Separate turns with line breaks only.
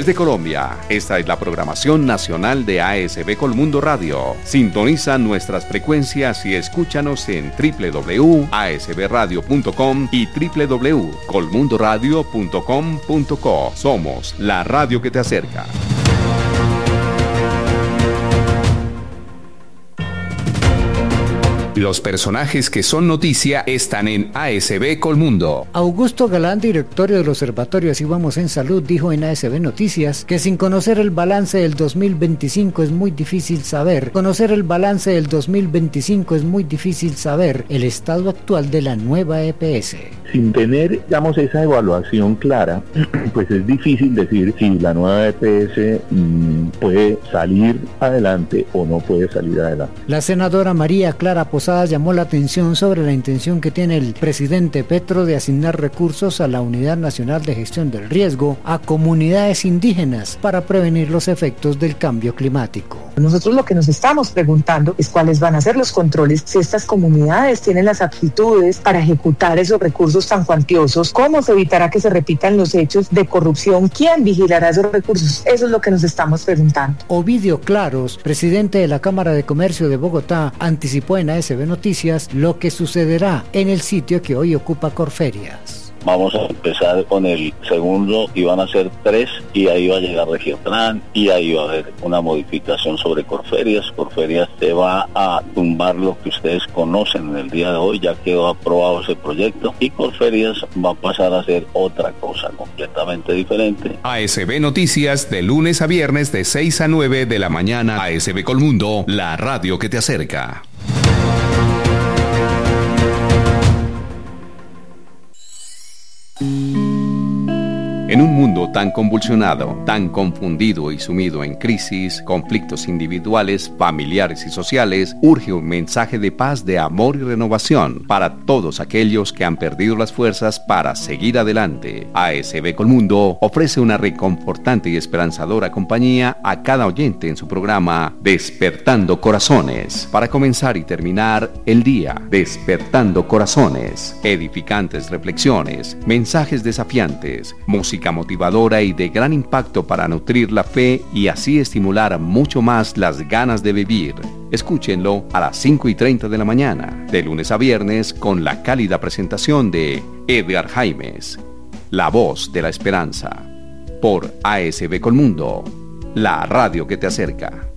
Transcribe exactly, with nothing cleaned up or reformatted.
Desde Colombia, esta es la programación nacional de A S B Colmundo Radio. Sintoniza nuestras frecuencias y escúchanos en doble u doble u doble u punto a s b radio punto com y doble u doble u doble u punto colmundo radio punto com punto co. Somos la radio que te acerca. Los personajes que son noticia están en A S B Colmundo.
Augusto Galán, directorio del Observatorio Así Vamos en Salud, dijo en A S B Noticias que sin conocer el balance del dos mil veinticinco es muy difícil saber. Conocer el balance del dos mil veinticinco es muy difícil saber el estado actual de la nueva E P S.
Sin tener, digamos, esa evaluación clara, pues es difícil decir si la nueva E P S mmm, puede salir adelante o no puede salir adelante.
La senadora María Clara Posadas llamó la atención sobre la intención que tiene el presidente Petro de asignar recursos a la Unidad Nacional de Gestión del Riesgo a comunidades indígenas para prevenir los efectos del cambio climático.
Nosotros lo que nos estamos preguntando es cuáles van a ser los controles, si estas comunidades tienen las aptitudes para ejecutar esos recursos tan cuantiosos, cómo se evitará que se repitan los hechos de corrupción, quién vigilará esos recursos. Eso es lo que nos estamos preguntando.
Ovidio Claros, presidente de la Cámara de Comercio de Bogotá, anticipó en A S B Noticias lo que sucederá en el sitio que hoy ocupa Corferias.
Vamos a empezar con el segundo y van a ser tres y ahí va a llegar Regiotran y ahí va a haber una modificación sobre Corferias. Corferias se va a tumbar lo que ustedes conocen en el día de hoy, ya quedó aprobado ese proyecto y Corferias va a pasar a ser otra cosa completamente diferente.
A S B Noticias de lunes a viernes de seis a nueve de la mañana. A S B Colmundo, la radio que te acerca. En un mundo tan convulsionado, tan confundido y sumido en crisis, conflictos individuales, familiares y sociales, urge un mensaje de paz, de amor y renovación para todos aquellos que han perdido las fuerzas para seguir adelante. A S B Colmundo ofrece una reconfortante y esperanzadora compañía a cada oyente en su programa Despertando Corazones. Para comenzar y terminar el día, Despertando Corazones. Edificantes reflexiones, mensajes desafiantes, música motivadora y de gran impacto para nutrir la fe y así estimular mucho más las ganas de vivir. Escúchenlo a las cinco y treinta de la mañana, de lunes a viernes, con la cálida presentación de Edgar Jaimes, la voz de la esperanza, por A S B Colmundo, la radio que te acerca.